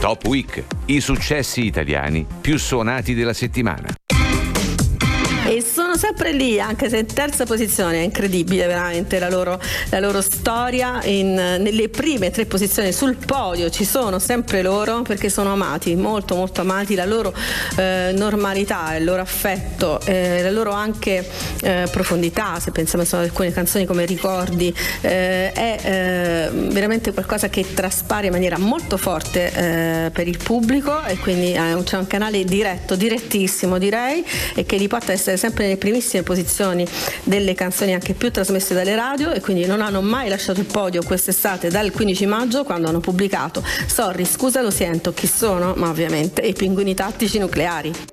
Top Week, i successi italiani più suonati della settimana. E sono sempre lì, anche se in terza posizione. È incredibile veramente la loro storia. Nelle prime 3 posizioni sul podio ci sono sempre loro, perché sono amati, molto molto amati. La loro normalità, il loro affetto, la loro anche profondità, se pensiamo ad alcune canzoni come Ricordi, è veramente qualcosa che traspare in maniera molto forte per il pubblico, e quindi c'è un canale direttissimo direi, e che li porta a essere sempre nelle primissime posizioni delle canzoni anche più trasmesse dalle radio, e quindi non hanno mai lasciato il podio quest'estate dal 15 maggio, quando hanno pubblicato Sorry, scusa, lo sento, chi sono? Ma ovviamente i Pinguini Tattici Nucleari.